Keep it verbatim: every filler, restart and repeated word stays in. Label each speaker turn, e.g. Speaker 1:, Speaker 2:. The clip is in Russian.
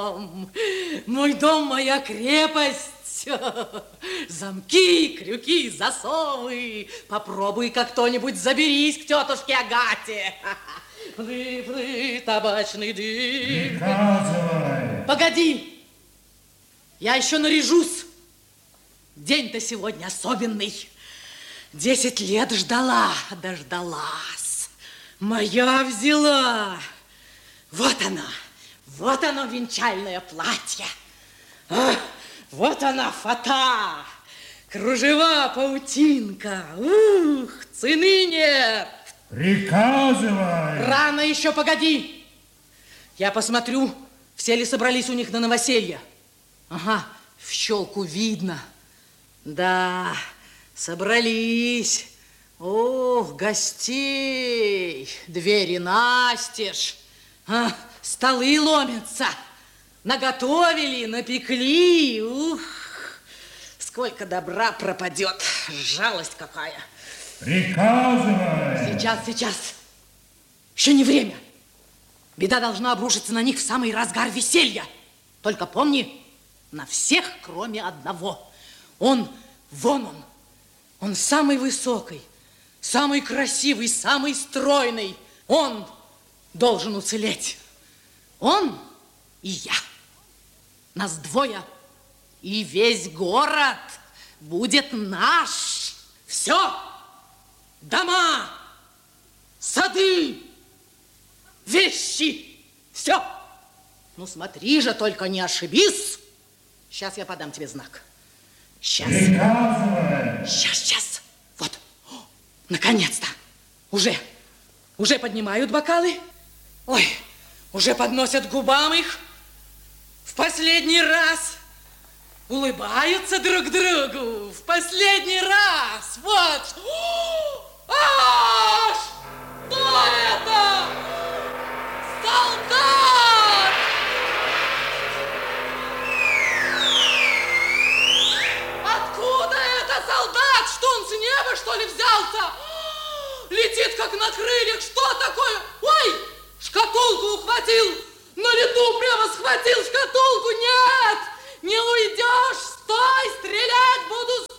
Speaker 1: Мой дом, моя крепость. Замки, крюки, засовы. Попробуй как кто-нибудь заберись к тетушке Агате. Плы, плы, табачный дым.
Speaker 2: Приказывай.
Speaker 1: Погоди. Я еще наряжусь. День-то сегодня особенный. Десять лет ждала, дождалась. Моя взяла. Вот она. Вот оно, венчальное платье. А, вот она, фата. Кружева, паутинка. Ух, цены нет.
Speaker 2: Приказывай.
Speaker 1: Рано еще, погоди. Я посмотрю, все ли собрались у них на новоселье. Ага, в щелку видно. Да, собрались. Ох, гостей. Двери настежь. А, столы ломятся. Наготовили, напекли. Ух, сколько добра пропадет. Жалость какая.
Speaker 2: Приказывай.
Speaker 1: Сейчас, сейчас. Еще не время. Беда должна обрушиться на них в самый разгар веселья. Только помни, на всех, кроме одного. Он, вон он. Он самый высокий, самый красивый, самый стройный. Он должен уцелеть. Он и я. Нас двое. И весь город будет наш. Все. Дома, сады, вещи. Все. Ну, смотри же, только не ошибись. Сейчас я подам тебе знак. Сейчас.
Speaker 2: Приказывай.
Speaker 1: Сейчас, сейчас. Вот. Наконец-то. Уже. Уже поднимают бокалы. Ой, уже подносят к губам их. В последний раз улыбаются друг другу. В последний раз. Вот. А, что это? Солдат! Откуда это солдат? Что он с неба, что ли, взялся? Летит, как на крыльях. Что такое? Ой, шкатулку ухватил. На лету прямо схватил шкатулку. Нет, не уйдешь. Стой, стрелять буду.